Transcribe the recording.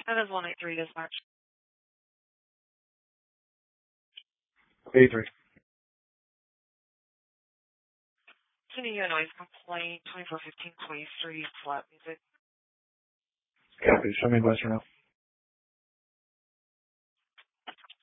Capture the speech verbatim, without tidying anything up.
That is one eight three dispatch. eighty-three. Sending you a noise complaint, twenty-four fifteen Quay Street, flat music. Copy. Show me Western now.